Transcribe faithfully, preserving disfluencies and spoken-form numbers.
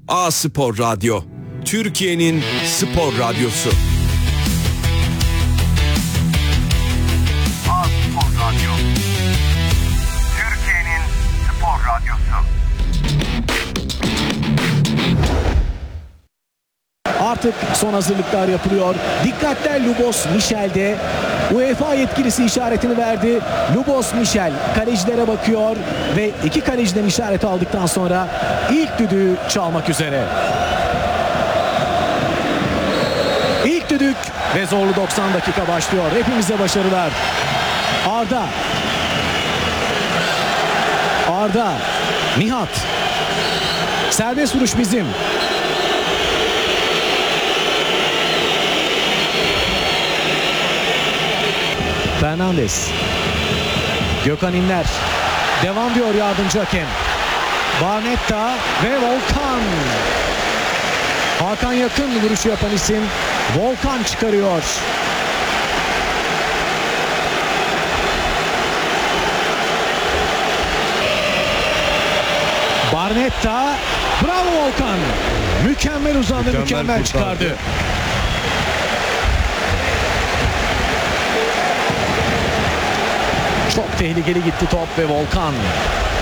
A Spor Radyo, Türkiye'nin spor radyosu. A Spor Radyo, Türkiye'nin spor radyosu. Artık son hazırlıklar yapılıyor. Dikkatler Lubos Michel'de. UEFA yetkilisi işaretini verdi. Lubos Michel kalecilere bakıyor ve iki kaleciden işaret aldıktan sonra ilk düdüğü çalmak üzere. İlk düdük ve zorlu doksan dakika başlıyor. Hepimize başarılar. Arda. Arda. Nihat. Serbest vuruş bizim. Fernandes. Gökhan İnler. Devam diyor yardımcı hakem. Barnetta ve Volkan. Hakan Yakın vuruşu yapan isim. Volkan çıkarıyor. Barnetta. Bravo Volkan. Mükemmel uzandı, mükemmel, mükemmel çıkardı. Çok tehlikeli gitti top ve Volkan